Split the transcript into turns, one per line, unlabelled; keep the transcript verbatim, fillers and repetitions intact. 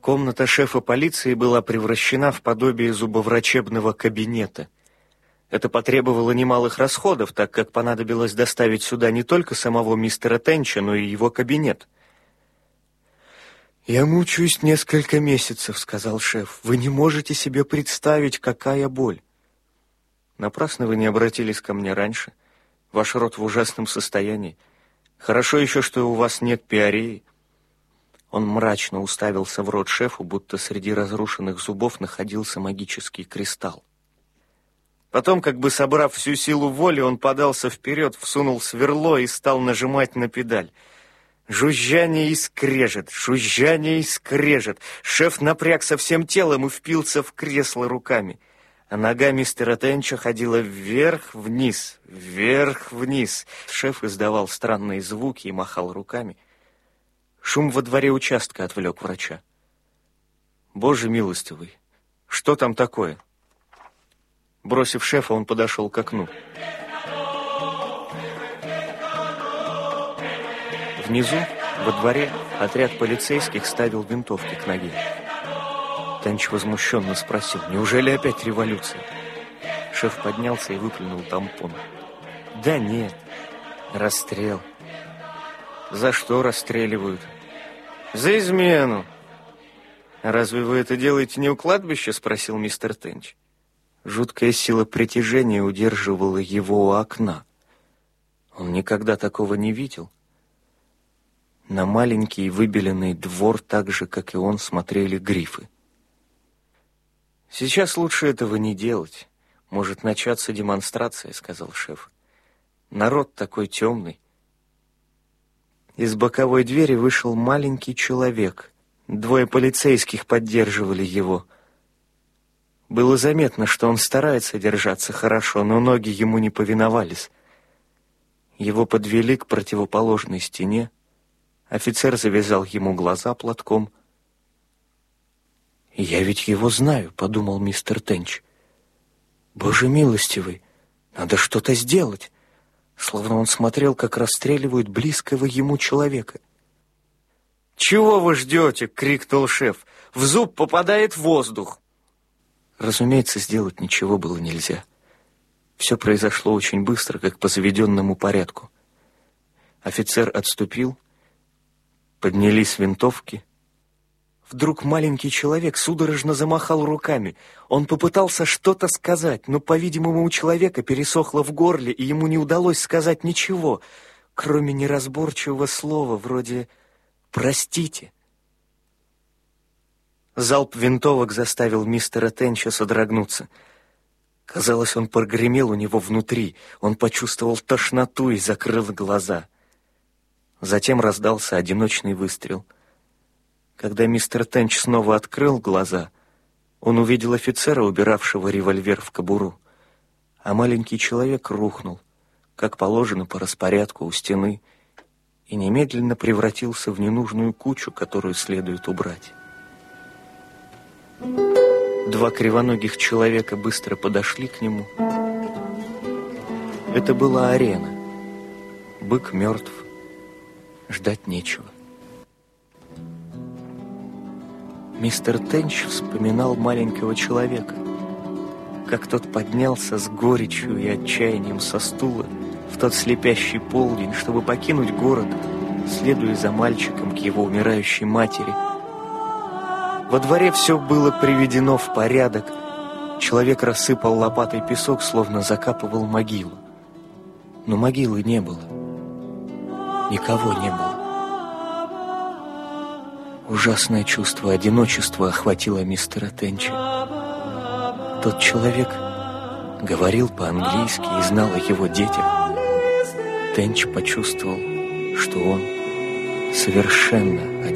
Комната шефа полиции была превращена в подобие зубоврачебного кабинета. Это потребовало немалых расходов, так как понадобилось доставить сюда не только самого мистера Тенча, но и его кабинет. «Я мучаюсь несколько месяцев», — сказал шеф. «Вы не можете себе представить, какая боль». «Напрасно вы не обратились ко мне раньше. Ваш рот в ужасном состоянии. Хорошо еще, что у вас нет пиореи». Он мрачно уставился в рот шефу, будто среди разрушенных зубов находился магический кристалл. Потом, как бы собрав всю силу воли, он подался вперед, всунул сверло и стал нажимать на педаль. Жужжание и скрежет, жужжание и скрежет. Шеф напрягся всем телом и впился в кресло руками. А нога мистера Тенча ходила вверх-вниз, вверх-вниз. Шеф издавал странные звуки и махал руками. Шум во дворе участка отвлек врача. «Боже милостивый, что там такое?» Бросив шефа, он подошел к окну. Внизу, во дворе, отряд полицейских ставил винтовки к ноге. Тенч возмущенно спросил: «Неужели опять революция?» Шеф поднялся и выплюнул тампон. «Да нет, расстрел». «За что расстреливают?» «За измену». «Разве вы это делаете не у кладбища?» — спросил мистер Тенч. Жуткая сила притяжения удерживала его у окна. Он никогда такого не видел. На маленький выбеленный двор, так же, как и он, смотрели грифы. «Сейчас лучше этого не делать. Может начаться демонстрация», — сказал шеф. «Народ такой темный». Из боковой двери вышел маленький человек. Двое полицейских поддерживали его. Было заметно, что он старается держаться хорошо, но ноги ему не повиновались. Его подвели к противоположной стене. Офицер завязал ему глаза платком. «Я ведь его знаю», — подумал мистер Тенч. «Боже милостивый, надо что-то сделать». Словно он смотрел, как расстреливают близкого ему человека. «Чего вы ждете?» — крикнул шеф. «В зуб попадает воздух». Разумеется, сделать ничего было нельзя. Все произошло очень быстро, как по заведенному порядку. Офицер отступил, поднялись винтовки. Вдруг маленький человек судорожно замахал руками. Он попытался что-то сказать, но, по-видимому, у человека пересохло в горле, и ему не удалось сказать ничего, кроме неразборчивого слова вроде «простите». Залп винтовок заставил мистера Тенча содрогнуться. Казалось, он прогремел у него внутри. Он почувствовал тошноту и закрыл глаза. Затем раздался одиночный выстрел. Когда мистер Тенч снова открыл глаза, он увидел офицера, убиравшего револьвер в кобуру. А маленький человек рухнул, как положено по распорядку, у стены, и немедленно превратился в ненужную кучу, которую следует убрать. Два кривоногих человека быстро подошли к нему. Это была арена. Бык мертв. Ждать нечего. Мистер Тенч вспоминал маленького человека, как тот поднялся с горечью и отчаянием со стула в тот слепящий полдень, чтобы покинуть город, следуя за мальчиком к его умирающей матери. Во дворе все было приведено в порядок. Человек рассыпал лопатой песок, словно закапывал могилу. Но могилы не было. Никого не было. Ужасное чувство одиночества охватило мистера Тенча. Тот человек говорил по-английски и знал о его детях. Тенч почувствовал, что он совершенно